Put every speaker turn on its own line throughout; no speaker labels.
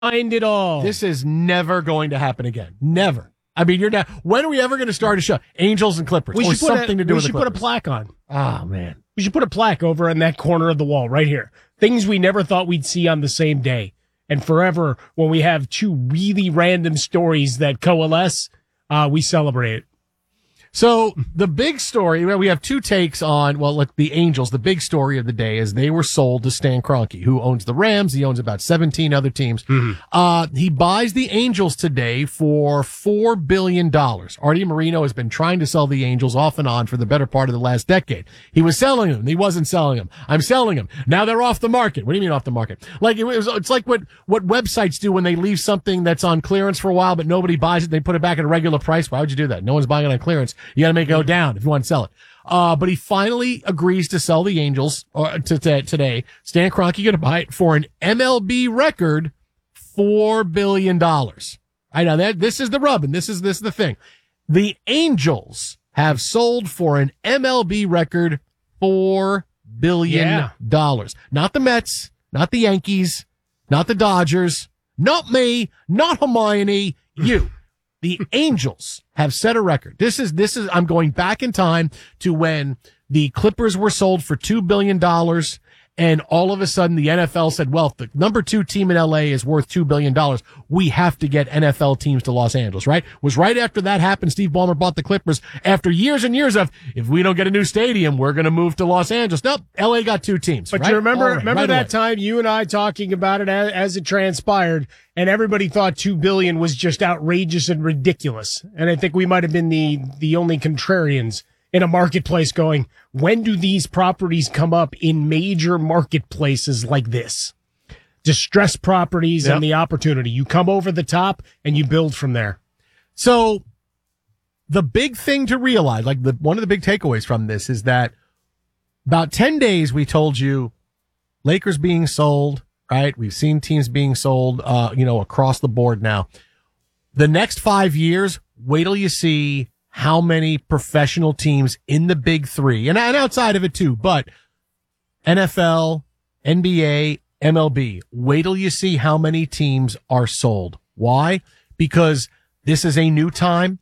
Find it all.
This is never going to happen again. Never. I mean, you're not. When are we ever going to start a show? Angels and Clippers.
We
or
should put
something to do with the Clippers.
We should put a plaque on.
Oh, man.
We should put a plaque over in that corner of the wall right here. Things we never thought we'd see on the same day. And forever, when we have two really random stories that coalesce, we celebrate it.
So the big story, we have two takes on, the Angels. The big story of the day is they were sold to Stan Kroenke, who owns the Rams. He owns about 17 other teams. Mm-hmm. He buys the Angels today for $4 billion. Artie Moreno has been trying to sell the Angels off and on for the better part of the last decade. He was selling them. He wasn't selling them. I'm selling them. Now they're off the market. What do you mean off the market? Like it's like what websites do when they leave something that's on clearance for a while, but nobody buys it. They put it back at a regular price. Why would you do that? No one's buying it on clearance. You got to make it go down if you want to sell it. But he finally agrees to sell the Angels today. Stan Kroenke going to buy it for an MLB record $4 billion. I know that this is the rub, and this is the thing. The Angels have sold for an MLB record $4 billion. Not the Mets, not the Yankees, not the Dodgers, not me, not Hermione, you. The Angels have set a record. This is, I'm going back in time to when the Clippers were sold for $2 billion. And all of a sudden the NFL said, well, if the number 2 team in LA is worth $2 billion, we have to get NFL teams to Los Angeles, right? Was right after that happened, Steve Ballmer bought the Clippers after years and years of, if we don't get a new stadium, we're going to move to Los Angeles. Nope. LA got 2 teams.
But
right?
you remember
right
that
away.
time you and I talking about it as it transpired, and everybody thought $2 billion was just outrageous and ridiculous. And I think we might have been the only contrarians in a marketplace going, when do these properties come up in major marketplaces like this? Distressed properties and the opportunity. You come over the top and you build from there.
So the big thing to realize, one of the big takeaways from this is that about 10 days we told you Lakers being sold, right? We've seen teams being sold, across the board now. The next 5 years, wait till you see how many professional teams in the big 3 and outside of it too, but NFL, NBA, MLB, wait till you see how many teams are sold. Why? Because this is a new time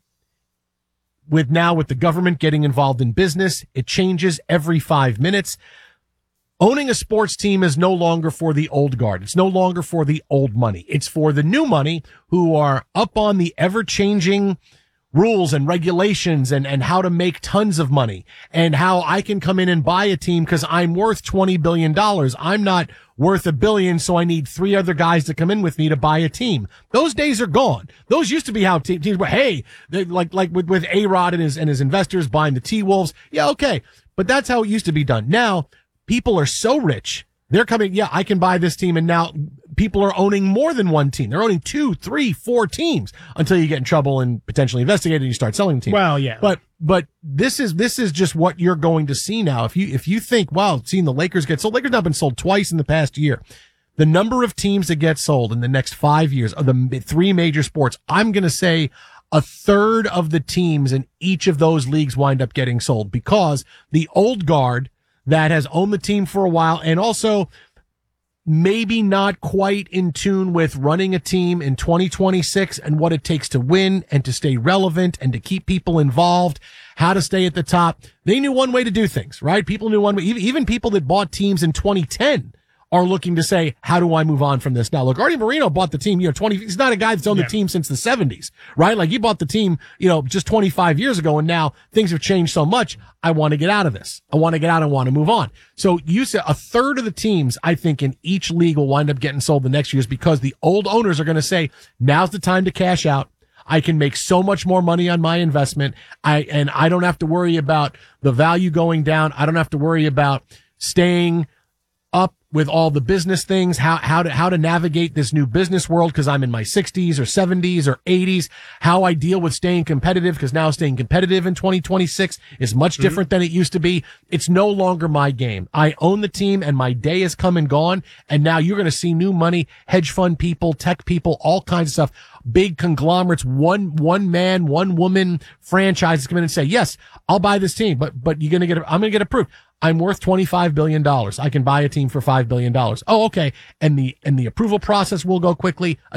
with the government getting involved in business. It changes every 5 minutes. Owning a sports team is no longer for the old guard. It's no longer for the old money. It's for the new money who are up on the ever-changing rules and regulations and how to make tons of money and how I can come in and buy a team because I'm worth $20 billion. I'm not worth $1 billion, so I need 3 other guys to come in with me to buy a team. Those days are gone. Those used to be how teams were. Hey, like with A-Rod and his investors buying the T-Wolves. Yeah, okay. But that's how it used to be done. Now, people are so rich. They're coming, I can buy this team, and now people are owning more than one team. They're owning 2, 3, 4 teams until you get in trouble and potentially investigate and you start selling teams.
Well, yeah.
But this is just what you're going to see now. If you think, wow, seeing the Lakers get sold, Lakers have been sold twice in the past year. The number of teams that get sold in the next 5 years of the 3 major sports, I'm going to say a third of the teams in each of those leagues wind up getting sold because the old guard that has owned the team for a while and also maybe not quite in tune with running a team in 2026 and what it takes to win and to stay relevant and to keep people involved, how to stay at the top. They knew one way to do things, right? People knew one way. Even people that bought teams in 2010 are looking to say, how do I move on from this? Now, look, Artie Moreno bought the team, he's not a guy that's owned the team since the 70s, right? Like he bought the team, just 25 years ago, and now things have changed so much. I want to get out of this. I want to get out and want to move on. So you said a third of the teams, I think, in each league will wind up getting sold the next years because the old owners are going to say, now's the time to cash out. I can make so much more money on my investment. I don't have to worry about the value going down. I don't have to worry about staying up with all the business things, how to navigate this new business world because I'm in my 60s or 70s or 80s, how I deal with staying competitive because now staying competitive in 2026 is much different than it used to be. It's no longer my game. I own the team and my day has come and gone, and now you're going to see new money, hedge fund people, tech people, all kinds of stuff, big conglomerates, one man, one woman franchises come in and say, yes, I'll buy this team, but I'm going to get approved. I'm worth $25 billion. I can buy a team for $5 billion. Oh, okay. And the approval process will go quickly.